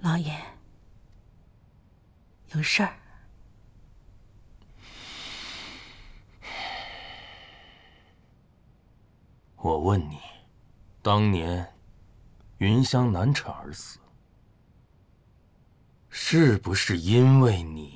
老爷，有事儿。 我问你，当年云香难产而死，是不是因为你？